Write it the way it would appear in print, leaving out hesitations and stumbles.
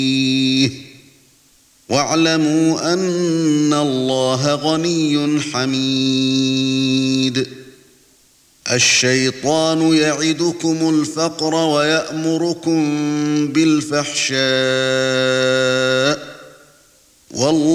واعلموا أن الله غني حميد. الشيطان يعدكم الفقر ويأمركم بالفحشاء والله